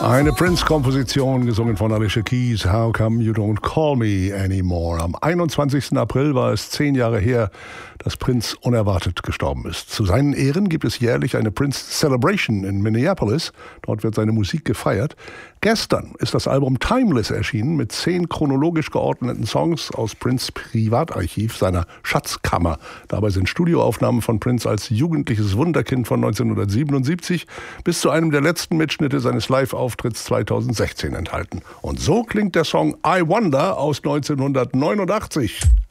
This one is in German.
Eine Prince-Komposition, gesungen von Alicia Keys, How Come You Don't Call Me Anymore. Am 21. April war es 10 Jahre her, dass Prince unerwartet gestorben ist. Zu seinen Ehren gibt es jährlich eine Prince Celebration in Minneapolis. Dort wird seine Musik gefeiert. Gestern ist das Album Timeless erschienen mit 10 chronologisch geordneten Songs aus Prince' Privatarchiv, seiner Schatzkammer. Dabei sind Studioaufnahmen von Prince als jugendliches Wunderkind von 1977 bis zu einem der letzten Mitschnitte seines Live-Auftritts 2016 enthalten. Und so klingt der Song I Wonder aus 1989.